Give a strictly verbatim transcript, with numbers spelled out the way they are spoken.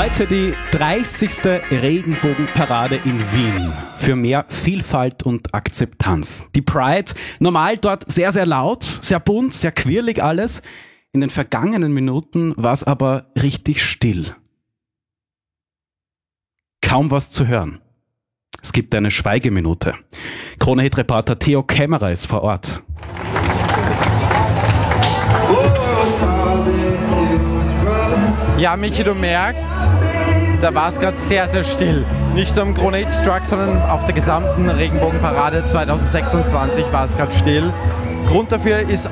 Heute die dreißigste Regenbogenparade in Wien für mehr Vielfalt und Akzeptanz. Die Pride, normal dort sehr, sehr laut, sehr bunt, sehr quirlig alles. In den vergangenen Minuten war es aber richtig still. Kaum was zu hören. Es gibt eine Schweigeminute. Krone-Hit-Reporter Theo Kämmerer ist vor Ort. Ja, Michi, du merkst, da war es gerade sehr, sehr still. Nicht am Krone-Hit-Truck, sondern auf der gesamten Regenbogenparade zwanzig sechsundzwanzig war es gerade still. Grund dafür ist